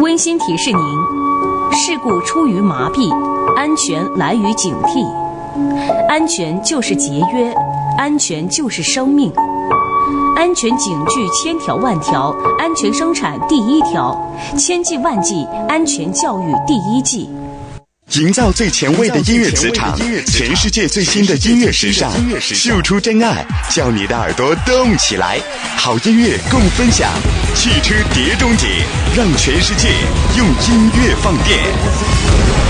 温馨提示您：事故出于麻痹，安全来于警惕。安全就是节约，安全就是生命。安全警句千条万条，安全生产第一条，千计万计安全教育第一计。 营造最前卫的音乐磁场，全世界最新的音乐时尚，秀出真爱，叫你的耳朵动起来。好音乐共分享，汽车碟中谍，让全世界用音乐放电。